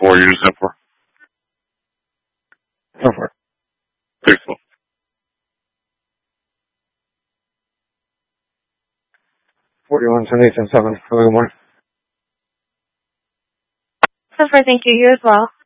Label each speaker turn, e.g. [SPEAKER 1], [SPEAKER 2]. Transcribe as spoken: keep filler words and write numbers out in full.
[SPEAKER 1] four you just have for?
[SPEAKER 2] Go for it.
[SPEAKER 1] Pixel.
[SPEAKER 2] forty-one seventy-seven. Have a good morning.
[SPEAKER 3] So far, thank you. You as well.